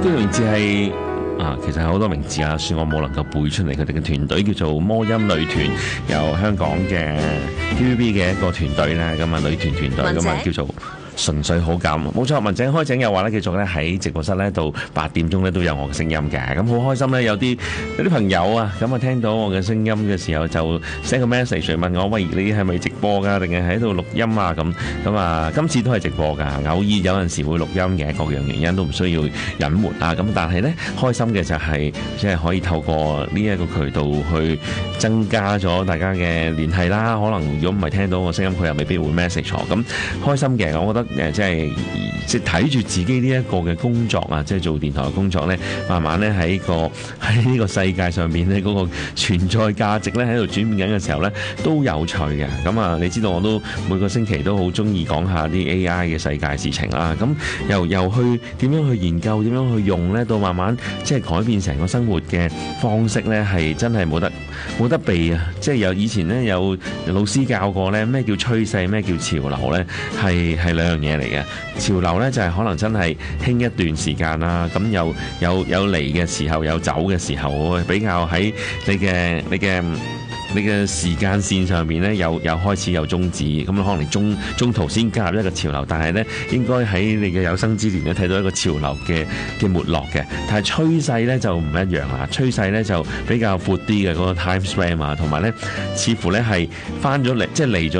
個名字係其實係好多名字啊，算我冇能夠背出嚟。佢哋嘅團隊叫做魔音女團，由香港嘅 TVB 嘅一個團隊啦，咁啊女團團隊咁啊叫做純粹好感，冇錯。文井開井又話咧，繼續咧喺直播室咧到8點鐘咧都有我嘅聲音嘅，咁好開心咧。有啲朋友啊，咁啊聽到我嘅聲音嘅時候就 send 個 message 嚟問我，喂，你係咪直播㗎，定係喺度錄音啊？咁啊，今次都係直播㗎，偶爾有陣時會錄音嘅，各樣原因都唔需要隱瞞啊。咁但係咧開心嘅就係即係可以透過呢一個渠道去增加咗大家嘅聯繫啦。可能如果唔係聽到我聲音，佢又未必會 message 我。咁開心嘅，我覺得。即係睇住自己呢一個嘅工作啊，即係做電台嘅工作咧，慢慢咧喺呢個世界上面咧嗰個存在價值咧喺度轉變緊嘅時候咧，都有趣嘅。咁啊，你知道我都每個星期都好中意講下啲 AI 嘅世界事情啦。咁又去點樣去研究，點樣去用咧，到慢慢即係改變成個生活嘅方式咧，係真係冇得避啊！即係以前咧有老師教過咧，咩叫趨勢，咩叫潮流咧，係兩樣嘢嚟嘅。潮流咧就係可能真係興一段時間啦，咁有嚟嘅時候，有走嘅時候，會比較喺你嘅時間線上面咧，有開始有終止，咁可能你中途先加入一個潮流，但係咧應該喺你嘅有生之年咧睇到一個潮流嘅沒落嘅。但係趨勢咧就唔一樣啦，趨勢咧就比較闊啲嘅嗰個 time span 啊，同埋咧似乎咧係翻咗嚟，即係嚟咗。